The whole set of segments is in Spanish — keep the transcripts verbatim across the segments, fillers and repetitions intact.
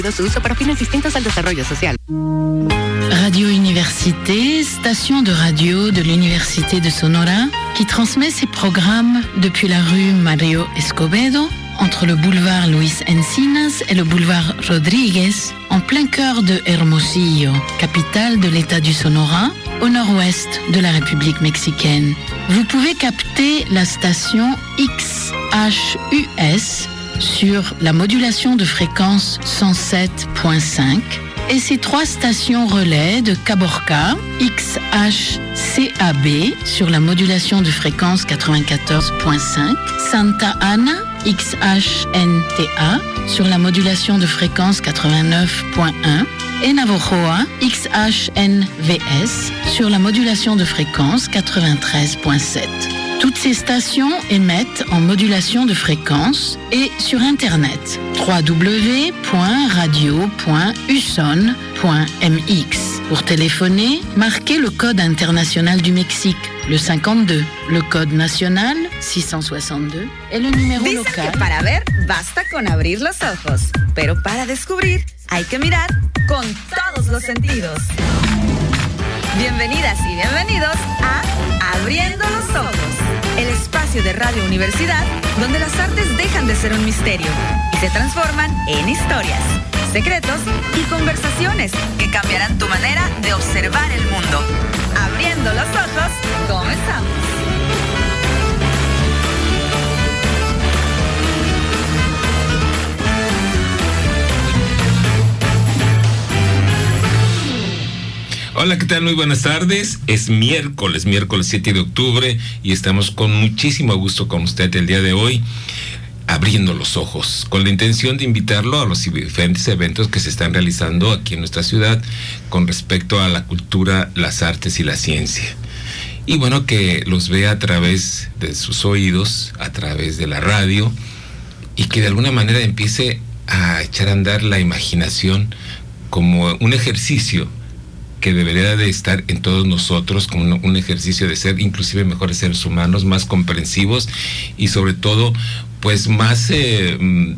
Su uso para fines distintos al desarrollo social. Radio Université, station de radio de l'Université de Sonora, qui transmet ses programmes depuis la rue Mario Escobedo, entre le boulevard Luis Encinas et le boulevard Rodriguez, en plein cœur de Hermosillo, capitale de l'État du Sonora, au nord-ouest de la République mexicaine. Vous pouvez capter la station X H U S sur la modulation de fréquence cent sept point cinq et ses trois stations relais de Caborca, X H C A B sur la modulation de fréquence quatre-vingt-quatorze point cinq, Santa Ana, X H N T A sur la modulation de fréquence quatre-vingt-neuf point un et Navojoa, X H N V S sur la modulation de fréquence quatre-vingt-treize point sept. Toutes ces stations émettent en modulation de fréquence et sur Internet w w w point radio point u s o n point m x. Pour téléphoner, marquez le code international du Mexique, le cinquante-deux, le code national six cent soixante-deux et le numéro Dicen local. Que para ver basta con abrir los ojos, pero para descubrir hay que mirar con todos los sentidos. Bienvenidas y bienvenidos a Abriendo los Ojos, el espacio de Radio Universidad donde las artes dejan de ser un misterio y se transforman en historias, secretos y conversaciones que cambiarán tu manera de observar el mundo. Abriendo los ojos, comenzamos. Hola, ¿qué tal? Muy buenas tardes. Es miércoles, miércoles siete de octubre y estamos con muchísimo gusto con usted el día de hoy, abriendo los ojos, con la intención de invitarlo a los diferentes eventos que se están realizando aquí en nuestra ciudad con respecto a la cultura, las artes y la ciencia. Y bueno, que los vea a través de sus oídos, a través de la radio, y que de alguna manera empiece a echar a andar la imaginación como un ejercicio que debería de estar en todos nosotros, como un, un ejercicio de ser inclusive mejores seres humanos, más comprensivos y sobre todo pues más, eh,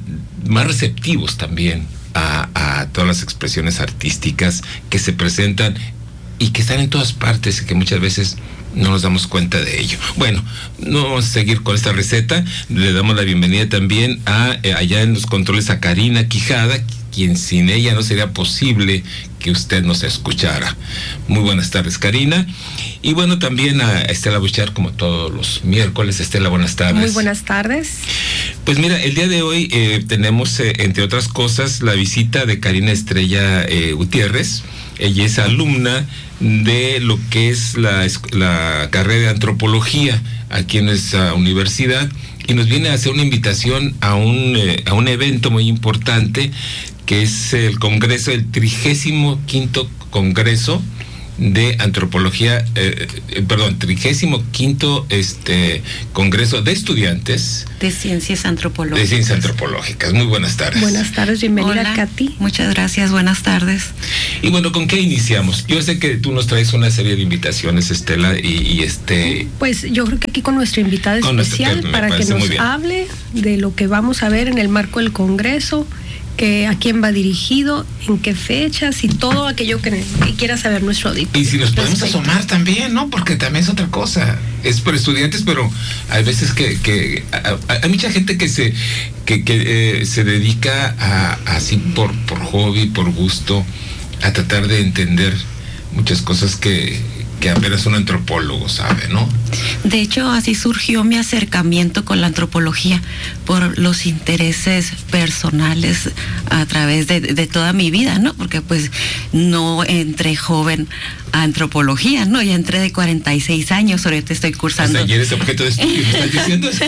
más receptivos también a, a todas las expresiones artísticas que se presentan y que están en todas partes y que muchas veces no nos damos cuenta de ello. Bueno, no vamos a seguir con esta receta. Le damos la bienvenida también a eh, allá en los controles a Karina Quijada, quien sin ella no sería posible que usted nos escuchara. Muy buenas tardes, Karina. Y bueno, también a Estela Buchar, como todos los miércoles. Estela, buenas tardes. Muy buenas tardes. Pues mira, el día de hoy eh, tenemos, eh, entre otras cosas, la visita de Karina Estrella eh, Gutiérrez. Ella es alumna de lo que es la, la carrera de antropología aquí en nuestra universidad y nos viene a hacer una invitación a un, eh, a un evento muy importante que es el congreso, el trigésimo quinto congreso de antropología, eh, eh, perdón, trigésimo quinto este congreso de estudiantes de ciencias antropológicas. De ciencias antropológicas. Muy buenas tardes. Buenas tardes, bienvenida. Hola, Katy. Muchas gracias, buenas tardes. Y bueno, ¿con qué iniciamos? Yo sé que tú nos traes una serie de invitaciones, Estela, y, y este... Pues yo creo que aquí con nuestra invitada especial nuestra, para que nos hable de lo que vamos a ver en el marco del congreso, que a quién va dirigido, en qué fechas y todo aquello que, que quiera saber nuestro auditorio. Y si nos podemos asomar también, ¿no? Porque también es otra cosa. Es por estudiantes, pero hay veces que, que hay mucha gente que se que, que eh, se dedica a, a así por, por hobby, por gusto, a tratar de entender muchas cosas que, que apenas un antropólogo sabe, ¿no? De hecho, así surgió mi acercamiento con la antropología, por los intereses personales a través de, de toda mi vida, ¿no? Porque pues no entré joven a antropología, ¿no? Ya entré de cuarenta y seis años, ahorita estoy cursando. Hasta ayer es objeto de estudio, ¿me estás diciendo eso?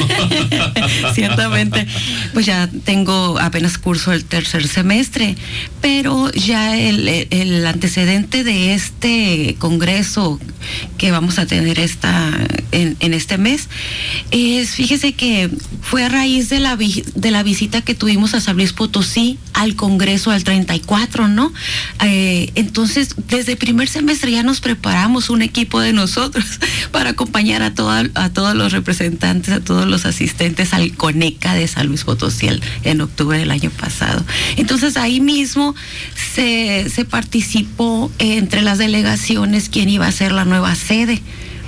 Ciertamente, pues ya tengo, apenas curso el tercer semestre, pero ya el, el antecedente de este congreso que vamos a tener esta en, en este mes es, fíjese que fue a raíz de la de la visita que tuvimos a San Luis Potosí al congreso al treinta y cuatro, ¿no? Eh, entonces, desde el primer semestre ya nos preparamos un equipo de nosotros para acompañar a, toda, a todos los representantes, a todos los asistentes al CONECA de San Luis Potosí en octubre del año pasado. Entonces ahí mismo se, se participó entre las delegaciones quién iba a ser la nueva sede.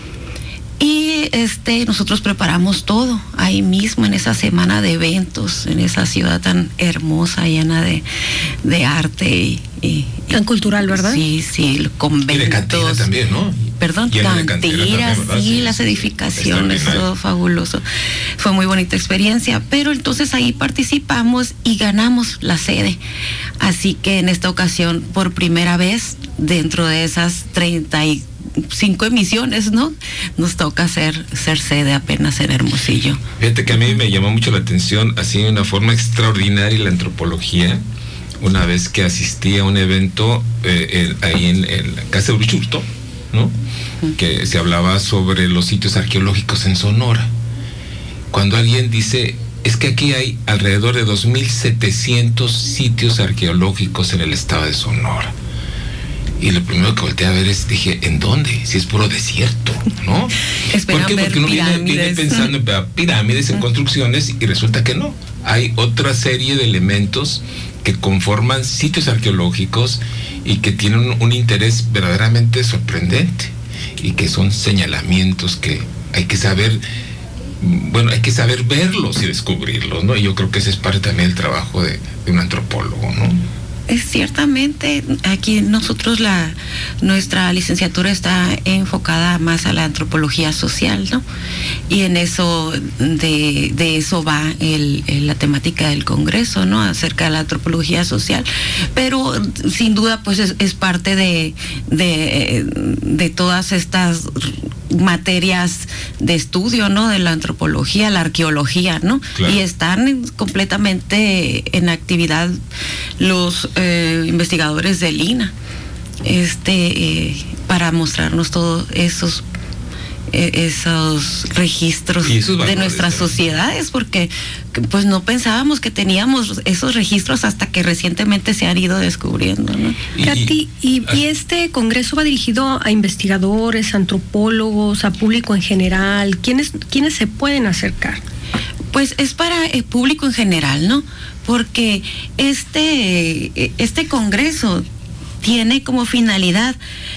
Y este nosotros preparamos todo ahí mismo en esa semana de eventos, en esa ciudad tan hermosa, llena de, de arte y, y tan cultural, ¿verdad? Sí, sí, conventos. Y de cantina también, ¿no? Perdón, cantinas, sí, sí, las edificaciones, todo fabuloso. Fue muy bonita experiencia, pero entonces ahí participamos y ganamos la sede. Así que en esta ocasión, por primera vez, dentro de esas treinta y cinco emisiones, ¿no? Nos toca ser, ser sede apenas en Hermosillo. Fíjate que a mí me llamó mucho la atención, así de una forma extraordinaria, la antropología. Una vez que asistí a un evento eh, eh, ahí en, en la Casa de Uruchurto, ¿no? Uh-huh. Que se hablaba sobre los sitios arqueológicos en Sonora. Cuando alguien dice, es que aquí hay alrededor de dos mil setecientos sitios arqueológicos en el estado de Sonora. Y lo primero que volteé a ver es, dije, ¿en dónde? Si es puro desierto, ¿no? ¿Por qué? Porque uno viene, viene pensando en pirámides, en construcciones, y resulta que no. Hay otra serie de elementos que conforman sitios arqueológicos y que tienen un, un interés verdaderamente sorprendente, y que son señalamientos que hay que saber, bueno, hay que saber verlos y descubrirlos, ¿no? Y yo creo que ese es parte también del trabajo de, de un antropólogo, ¿no? Es ciertamente, aquí nosotros la nuestra licenciatura está enfocada más a la antropología social, ¿no? Y en eso, de, de eso va el, el, la temática del Congreso, ¿no? Acerca de la antropología social. Pero sin duda, pues es, es parte de, de, de todas estas materias de estudio, ¿no? De la antropología, la arqueología, ¿no? Claro. Y están completamente en actividad los eh, investigadores del I N A, este, eh, para mostrarnos todos esos esos registros esos valores, de nuestras ¿no? sociedades, porque pues no pensábamos que teníamos esos registros hasta que recientemente se han ido descubriendo, ¿no? Katy, y, y este congreso va dirigido a investigadores, antropólogos, a público en general. ¿Quiénes, quiénes se pueden acercar? Pues es para el público en general, ¿no? Porque este, este congreso tiene como finalidad,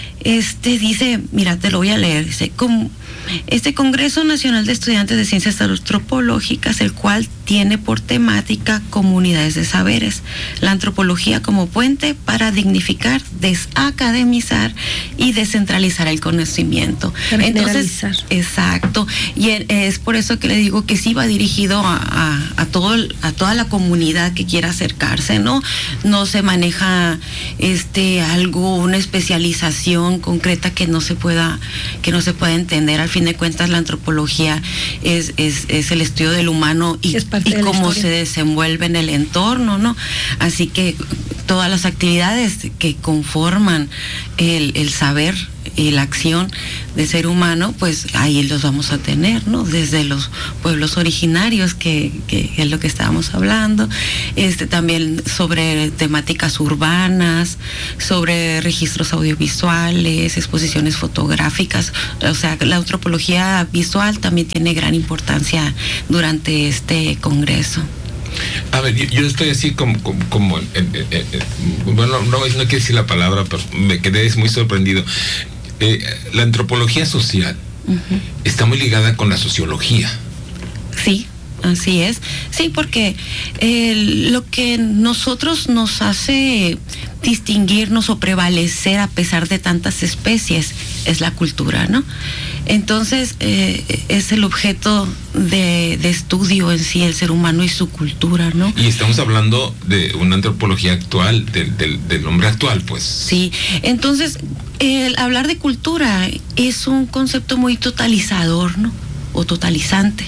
este dice, mira, te lo voy a leer, dice, como este Congreso Nacional de Estudiantes de Ciencias Antropológicas, el cual tiene por temática comunidades de saberes, la antropología como puente para dignificar, desacademizar y descentralizar el conocimiento. Entonces, exacto, y es por eso que le digo que sí va dirigido a, a, a todo a toda la comunidad que quiera acercarse, ¿no? No se maneja este algo, una especialización concreta que no se pueda, que no se pueda entender. Al fin de cuentas, la antropología es, es, es el estudio del humano y, y cómo se desenvuelve en el entorno, ¿no? Así que todas las actividades que conforman el, el saber y la acción de ser humano, pues ahí los vamos a tener, ¿no? Desde los pueblos originarios, que, que es lo que estábamos hablando, este también sobre temáticas urbanas, sobre registros audiovisuales, exposiciones fotográficas. O sea, la antropología visual también tiene gran importancia durante este congreso. A ver, yo, yo estoy así como, como, como eh, eh, eh, bueno, no, no quiero decir la palabra, pero me quedé muy sorprendido. Eh, la antropología social uh-huh. está muy ligada con la sociología. Sí, así es. Sí, porque eh, lo que nosotros nos hace distinguirnos o prevalecer a pesar de tantas especies es la cultura, ¿no? Entonces, eh, es el objeto de, de estudio en sí, el ser humano y su cultura, ¿no? Y estamos hablando de una antropología actual, del, del, del hombre actual, pues. Sí, entonces, el hablar de cultura es un concepto muy totalizador, ¿no? O totalizante.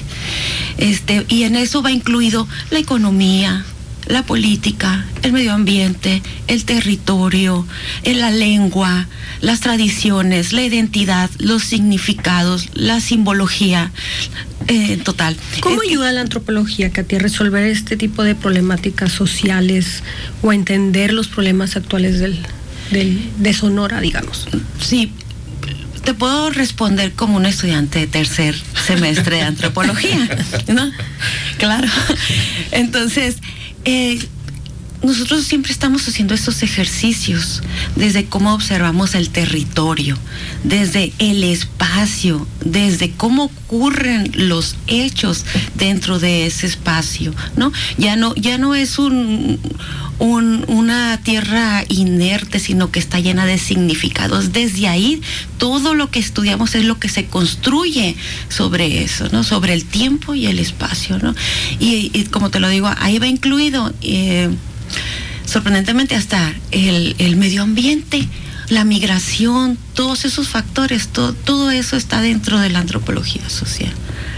Este, y en eso va incluido la economía, la política, el medio ambiente, el territorio, la lengua, las tradiciones, la identidad, los significados, la simbología, eh, total. ¿Cómo es, ayuda la antropología, Katy, a resolver este tipo de problemáticas sociales o a entender los problemas actuales del, del, de Sonora, digamos? Sí, te puedo responder como un estudiante de tercer semestre de antropología, ¿no? Claro. Entonces, eh, nosotros siempre estamos haciendo estos ejercicios desde cómo observamos el territorio, desde el espacio, desde cómo ocurren los hechos dentro de ese espacio, ¿no? Ya no, ya no es un, un, una tierra inerte, sino que está llena de significados. Desde ahí, todo lo que estudiamos es lo que se construye sobre eso, ¿no? Sobre el tiempo y el espacio, ¿no? Y, y como te lo digo, ahí va incluido... Eh, sorprendentemente hasta el, el medio ambiente, la migración, todos esos factores, todo, todo eso está dentro de la antropología social.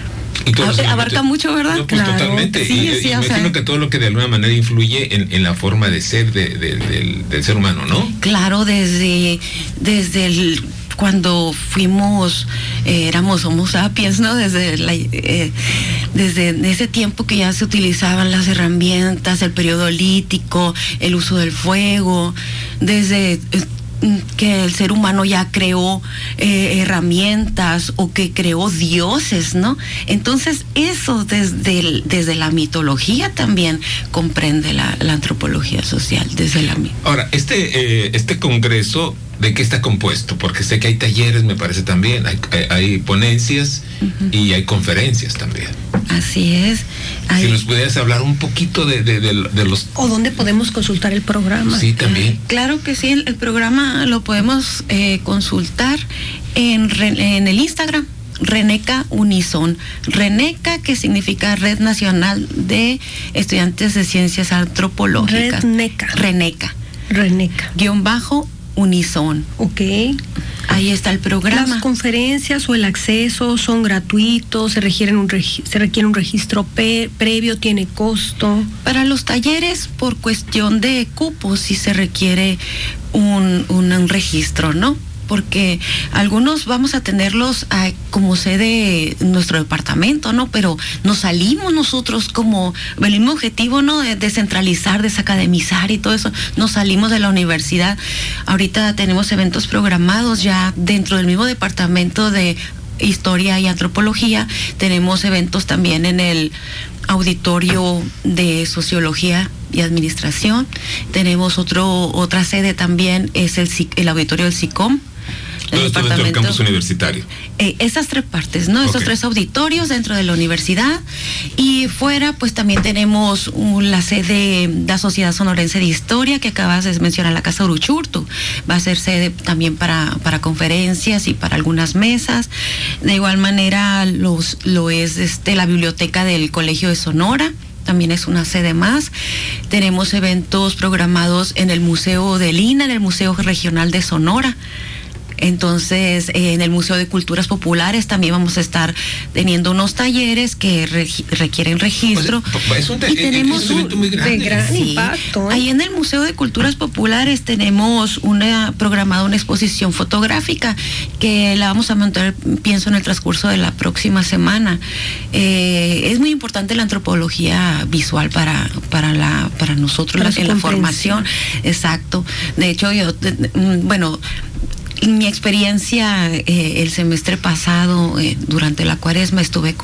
A, abarca mucho, ¿verdad? No, pues claro, totalmente. Sí, y, sí, y o imagino sea, que todo lo que de alguna manera influye en, en la forma de ser de, de, del, del ser humano, ¿no? Claro, desde, desde el... cuando fuimos, eh, éramos homo sapiens, ¿no? Desde, la, eh, desde ese tiempo que ya se utilizaban las herramientas, el periodo lítico, el uso del fuego, desde... Eh, que el ser humano ya creó eh, herramientas o que creó dioses, ¿no? Entonces eso desde, el, desde la mitología también comprende la, la antropología social, desde la... Ahora, este, eh, este congreso, ¿de qué está compuesto? Porque sé que hay talleres, me parece también, hay, hay, hay ponencias uh-huh. y hay conferencias también. Así es. Hay... Si nos pudieras hablar un poquito de, de, de, de los... ¿O dónde podemos consultar el programa? Sí, también. Claro que sí, el, el programa lo podemos eh, consultar en, en el Instagram. Reneca Unison. Reneca, que significa Red Nacional de Estudiantes de Ciencias Antropológicas. Reneca. Reneca. Reneca. Guión bajo Unison. Ok. Ahí está el programa. ¿Las conferencias o el acceso son gratuitos? ¿Se requiere un, regi- se requiere un registro pe- previo? ¿Tiene costo? Para los talleres, por cuestión de cupos, sí se requiere un, un, un registro, ¿no? Porque algunos vamos a tenerlos a, como sede nuestro departamento, ¿no? Pero nos salimos nosotros como el mismo objetivo, ¿no? De descentralizar, desacademizar y todo eso. Nos salimos de la universidad. Ahorita tenemos eventos programados ya dentro del mismo departamento de Historia y Antropología. Tenemos eventos también en el auditorio de Sociología y Administración. Tenemos otro otra sede también, es el, el auditorio del SICOM. Todo esto dentro del campus universitario. Eh, esas tres partes, ¿no? Okay. Esos tres auditorios dentro de la universidad. Y fuera, pues también tenemos un, la sede de la Sociedad Sonorense de Historia, que acabas de mencionar, la Casa Uruchurtu. Va a ser sede también para, para conferencias y para algunas mesas. De igual manera, los, lo es este, la biblioteca del Colegio de Sonora. También es una sede más. Tenemos eventos programados en el Museo de Lina, en el Museo Regional de Sonora. Entonces, eh, en el Museo de Culturas Populares también vamos a estar teniendo unos talleres que regi- requieren registro. Pues, es un, te- y tenemos es un evento muy grande. De gran sí, impacto. ¿eh? Ahí en el Museo de Culturas Populares tenemos una programada una exposición fotográfica que la vamos a montar, pienso, en el transcurso de la próxima semana. Eh, es muy importante la antropología visual para para la para nosotros para la, en la formación. Exacto. De hecho, yo, de, bueno. Mi experiencia eh, el semestre pasado, eh, durante la cuaresma, estuve con